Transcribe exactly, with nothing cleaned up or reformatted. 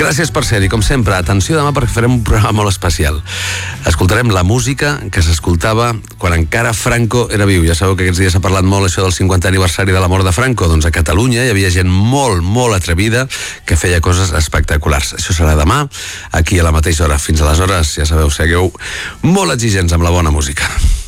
Gràcies per ser-hi, com sempre. Atenció demà perquè farem un programa molt especial. Escoltarem la música que s'escoltava quan encara Franco era viu. Ja sabeu que aquests dies s'ha parlat molt això del cinquantè aniversari de la mort de Franco. Doncs a Catalunya hi havia gent molt, molt atrevida que feia coses espectaculars. Això serà demà, aquí a la mateixa hora. Fins aleshores, ja sabeu, segueu molt exigents amb la bona música.